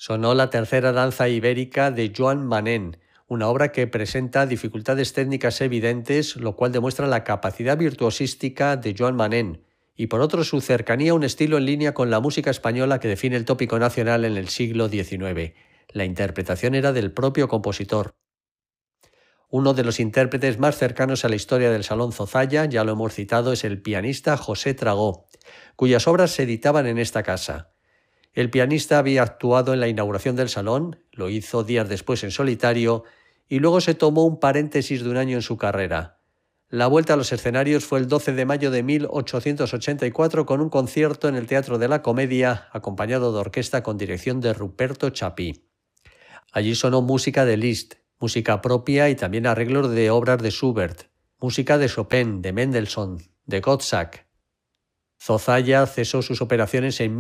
Sonó la tercera danza ibérica de Joan Manén, una obra que presenta dificultades técnicas evidentes, lo cual demuestra la capacidad virtuosística de Joan Manén, y por otro su cercanía a un estilo en línea con la música española que define el tópico nacional en el siglo XIX. La interpretación era del propio compositor. Uno de los intérpretes más cercanos a la historia del Salón Zozaya, ya lo hemos citado, es el pianista José Tragó, cuyas obras se editaban en esta casa. El pianista había actuado en la inauguración del Salón, lo hizo días después en solitario, y luego se tomó un paréntesis de un año en su carrera. La vuelta a los escenarios fue el 12 de mayo de 1884 con un concierto en el Teatro de la Comedia, acompañado de orquesta con dirección de Ruperto Chapí. Allí sonó música de Liszt, música propia y también arreglos de obras de Schubert, música de Chopin, de Mendelssohn, de Gottschalk. Zozaya cesó sus operaciones en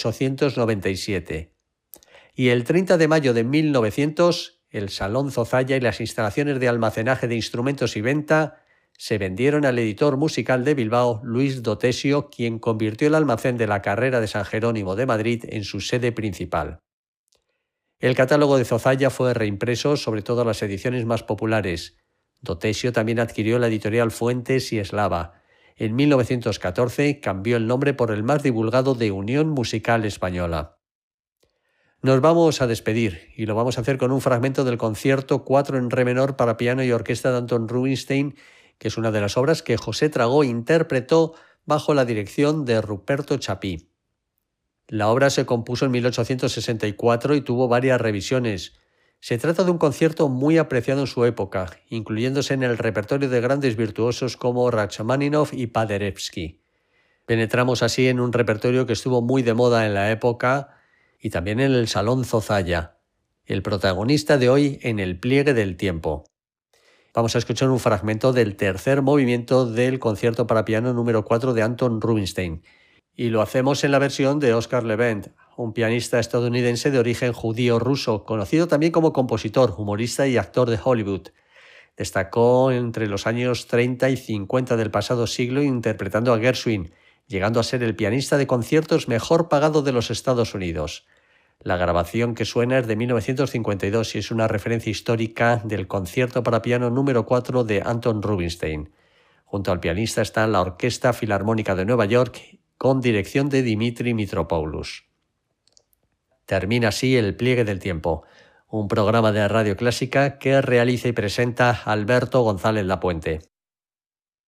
1897. Y el 30 de mayo de 1900, el Salón Zozaya y las instalaciones de almacenaje de instrumentos y venta se vendieron al editor musical de Bilbao, Luis Dotesio, quien convirtió el almacén de la Carrera de San Jerónimo de Madrid en su sede principal. El catálogo de Zozaya fue reimpreso, sobre todo las ediciones más populares. Dotesio también adquirió la editorial Fuentes y Eslava. En 1914 cambió el nombre por el más divulgado de Unión Musical Española. Nos vamos a despedir y lo vamos a hacer con un fragmento del concierto 4 en re menor para piano y orquesta de Anton Rubinstein, que es una de las obras que José Tragó interpretó bajo la dirección de Ruperto Chapí. La obra se compuso en 1864 y tuvo varias revisiones. Se trata de un concierto muy apreciado en su época, incluyéndose en el repertorio de grandes virtuosos como Rachmaninoff y Paderewski. Penetramos así en un repertorio que estuvo muy de moda en la época y también en el Salón Zozaya, el protagonista de hoy en el pliegue del tiempo. Vamos a escuchar un fragmento del tercer movimiento del concierto para piano número 4 de Anton Rubinstein. Y lo hacemos en la versión de Oscar Levent, un pianista estadounidense de origen judío-ruso, conocido también como compositor, humorista y actor de Hollywood. Destacó entre los años 30 y 50 del pasado siglo interpretando a Gershwin, llegando a ser el pianista de conciertos mejor pagado de los Estados Unidos. La grabación que suena es de 1952 y es una referencia histórica del concierto para piano número 4 de Anton Rubinstein. Junto al pianista está la Orquesta Filarmónica de Nueva York con dirección de Dimitri Mitropoulos. Termina así el pliegue del tiempo, un programa de Radio Clásica que realiza y presenta Alberto González Lapuente.